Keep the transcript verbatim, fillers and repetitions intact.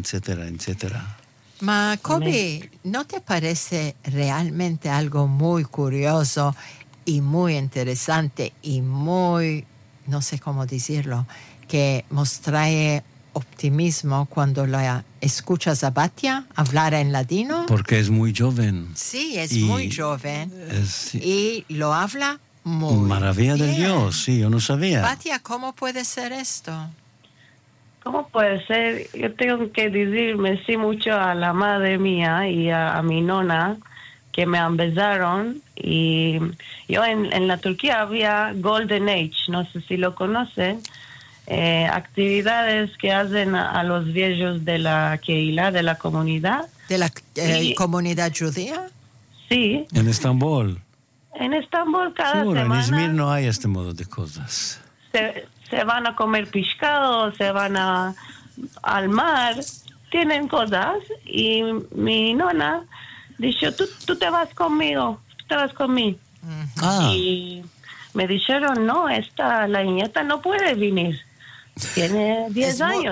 etcétera, etcétera. Ma Kobe, ¿no te parece realmente algo muy curioso y muy interesante y muy, no sé cómo decirlo, que nos trae optimismo cuando la escuchas a Batya hablar en ladino? Porque es muy joven. Sí, es y muy joven es, y lo habla muy maravilla bien. del Dios, sí, yo no sabía. Batya, ¿cómo puede ser esto? ¿Cómo puede ser? Yo tengo que decirme sí mucho a la madre mía y a, a mi nona que me empezaron. Y yo en, en la Turquía había Golden Age, no sé si lo conocen, eh, actividades que hacen a, a los viejos de la Keila, de la comunidad. ¿De la eh, Y- comunidad judía? Sí, En Estambul. en Estambul cada Seguro, en semana Izmir no hay este modo de cosas. se, se van a comer pescado, se van a, al mar, tienen cosas. Y mi nona dijo, tú, tú te vas conmigo, tú te vas conmigo. Ah, Y me dijeron, no, esta, la niñata no puede venir. Tiene diez Es muy- años.